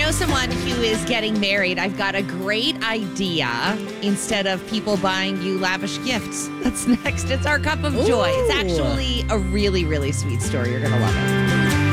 know someone who is getting married, I've got a great idea instead of people buying you lavish gifts. That's next. It's our cup of joy. It's actually a really, really sweet story. You're going to love it.